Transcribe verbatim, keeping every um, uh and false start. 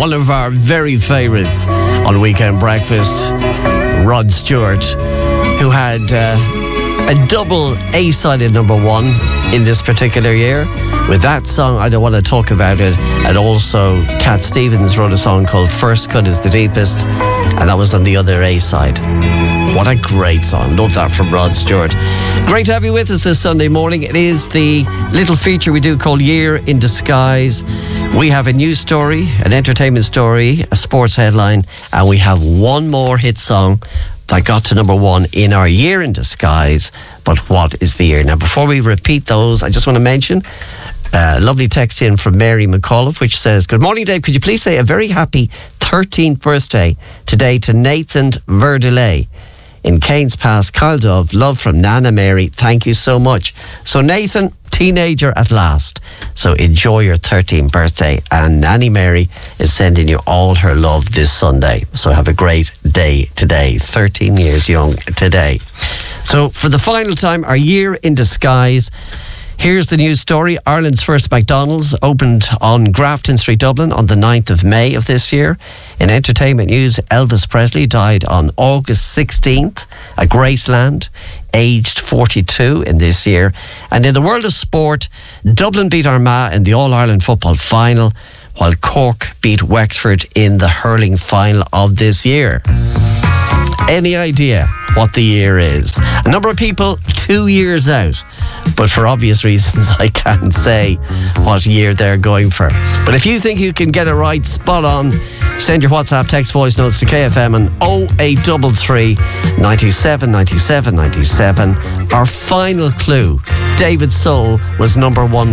one of our very favourites on Weekend Breakfast, Rod Stewart, who had uh, a double A-sided number one in this particular year. With that song, I Don't Want to Talk About It, and also Cat Stevens wrote a song called First Cut is the Deepest, and that was on the other A-side. What a great song. Love that from Rod Stewart. Great to have you with us this Sunday morning. It is the little feature we do called Year in Disguise. We have a news story, an entertainment story, a sports headline, and we have one more hit song that got to number one in our Year in Disguise. But what is the year? Now, before we repeat those, I just want to mention a lovely text in from Mary McAuliffe, which says, good morning, Dave. Could you please say a very happy thirteenth birthday today to Nathan Verdelay in Keynes Pass, Caldove. Love from Nana Mary. Thank you so much. So Nathan, teenager at last. So enjoy your thirteenth birthday. And Nanny Mary is sending you all her love this Sunday. So have a great day today. thirteen years young today. So for the final time, our Year in Disguise. Here's the news story. Ireland's first McDonald's opened on Grafton Street, Dublin on the ninth of May of this year. In entertainment news, Elvis Presley died on August sixteenth at Graceland, aged forty-two in this year. And in the world of sport, Dublin beat Armagh in the All-Ireland football final, while Cork beat Wexford in the hurling final of this year. Any idea what the year is? A number of people two years out, but for obvious reasons I can't say what year they're going for. But if you think you can get it right, spot on, send your WhatsApp text voice notes to K F M on oh eight three three, ninety-seven, ninety-seven, ninety-seven. Our final clue, David Soul was number one